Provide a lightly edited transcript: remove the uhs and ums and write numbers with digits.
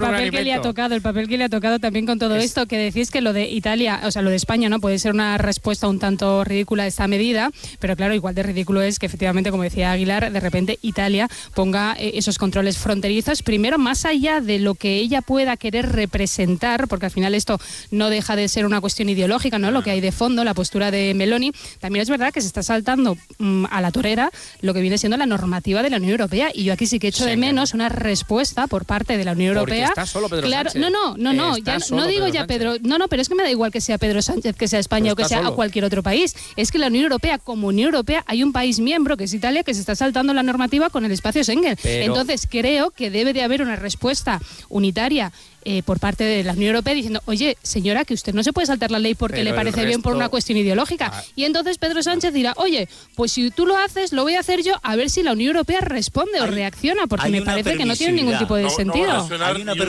papel que le ha tocado también con todo esto, que decís que lo de Italia, o sea, lo de España, ¿no? Puede ser una respuesta un tanto ridícula a esta medida, pero claro, igual de ridículo es que efectivamente, como decía Aguilar, de repente Italia ponga esos controles fronterizos, primero más allá de lo que ella pueda querer representar, porque al final esto no deja de ser una cuestión ideológica, ¿no? Lo que hay de fondo, la postura de Meloni. También es verdad que se está saltando a la torera lo que viene siendo la normativa de la Unión Europea, y yo aquí sí que echo de menos una respuesta por parte de la Unión Europea. Porque está solo Pedro claro, Sánchez. No, ya no digo ya Pedro, no, pero es que me da igual que sea Pedro Sánchez, que sea España o que sea a cualquier otro país. Es que la Unión Europea, como Unión Europea, hay un país miembro, que es Italia, que se está saltando la normativa con el espacio Schengen. Entonces creo que debe de haber una respuesta unitaria por parte de la Unión Europea diciendo, oye, señora, que usted no se puede saltar la ley porque le parece bien por una cuestión ideológica. Y entonces Pedro Sánchez dirá, oye, pues si tú lo haces, lo voy a hacer yo, a ver si la Unión Europea responde o reacciona, porque me parece que no tiene ningún tipo de sentido. Hay una